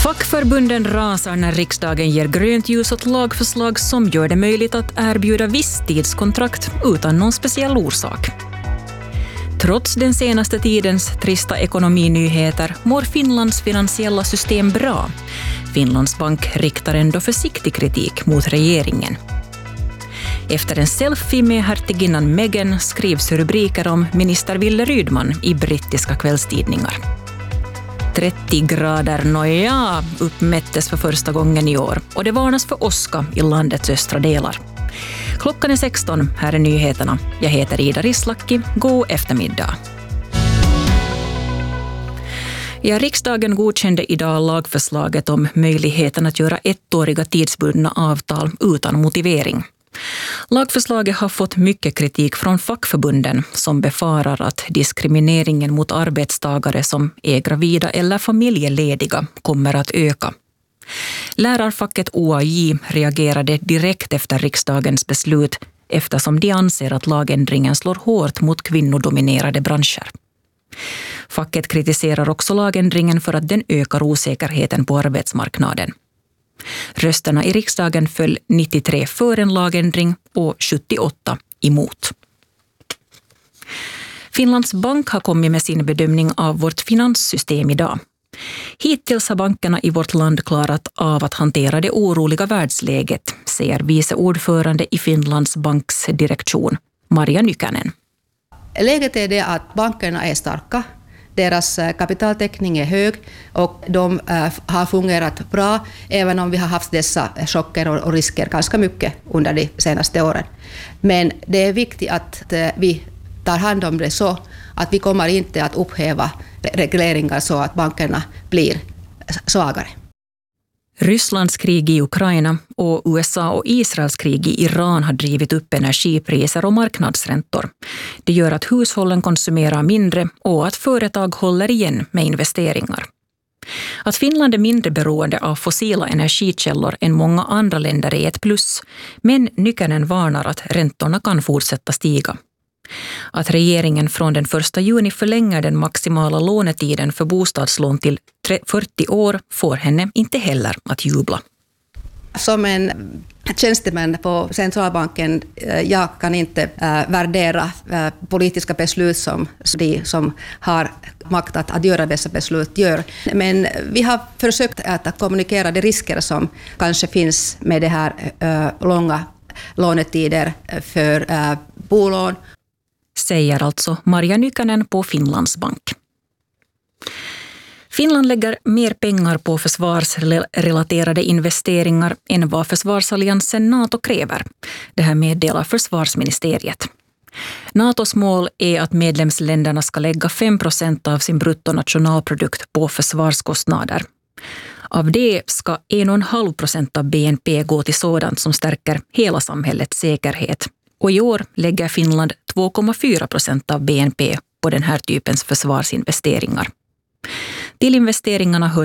Fackförbunden rasar när riksdagen ger grönt ljus åt lagförslag som gör det möjligt att erbjuda visstidskontrakt utan någon speciell orsak. Trots den senaste tidens trista ekonominyheter mår Finlands finansiella system bra. Finlands bank riktar ändå försiktig kritik mot regeringen. Efter en selfie med hertiginnan Meghan skrivs rubriker om minister Wille Rydman i brittiska kvällstidningar. 30 grader noja uppmättes för första gången i år och det varnas för åska i landets östra delar. Klockan är 16, här är nyheterna. Jag heter Ida Rislaki, god eftermiddag. Ja, riksdagen godkände idag lagförslaget om möjligheten att göra ettåriga tidsbundna avtal utan motivering. Lagförslaget har fått mycket kritik från fackförbunden som befarar att diskrimineringen mot arbetstagare som är gravida eller familjelediga kommer att öka. Lärarfacket OAJ reagerade direkt efter riksdagens beslut eftersom de anser att lagändringen slår hårt mot kvinnodominerade branscher. Facket kritiserar också lagändringen för att den ökar osäkerheten på arbetsmarknaden. Rösterna i riksdagen föll 93 för en lagändring och 78 emot. Finlands bank har kommit med sin bedömning av vårt finanssystem idag. Hittills har bankerna i vårt land klarat av att hantera det oroliga världsläget, säger vice ordförande i Finlands banks direktion, Marja Nykänen. Läget är det att bankerna är starka. Deras kapitaltäckning är hög och de har fungerat bra även om vi har haft dessa chocker och risker ganska mycket under de senaste åren. Men det är viktigt att vi tar hand om det så att vi kommer inte att upphäva regleringar så att bankerna blir svagare. Rysslands krig i Ukraina och USA och Israels krig i Iran har drivit upp energipriser och marknadsräntor. Det gör att hushållen konsumerar mindre och att företag håller igen med investeringar. Att Finland är mindre beroende av fossila energikällor än många andra länder är ett plus, men Nykänen varnar att räntorna kan fortsätta stiga. Att regeringen från den 1 juni förlänger den maximala lånetiden för bostadslån till 40 år får henne inte heller att jubla. Som en tjänsteman på centralbanken, jag kan inte värdera politiska beslut som de som har makt att göra dessa beslut gör. Men vi har försökt att kommunicera de risker som kanske finns med det här långa lånetider för bolån. Säger alltså Marja Nykänen på Finlands bank. Finland lägger mer pengar på försvarsrelaterade investeringar än vad försvarsalliansen NATO kräver. Det här meddelar försvarsministeriet. NATOs mål är att medlemsländerna ska lägga 5% av sin bruttonationalprodukt på försvarskostnader. Av det ska 1,5% av BNP gå till sådant som stärker hela samhällets säkerhet. Och i år lägger Finland 2,4% av BNP på den här typens försvarsinvesteringar. Till investeringarna hör